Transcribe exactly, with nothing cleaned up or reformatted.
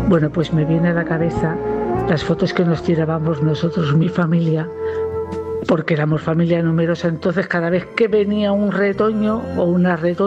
Bueno, pues me viene a la cabeza las fotos que nos tirábamos nosotros, mi familia, porque éramos familia numerosa, entonces cada vez que venía un retoño o una retoña,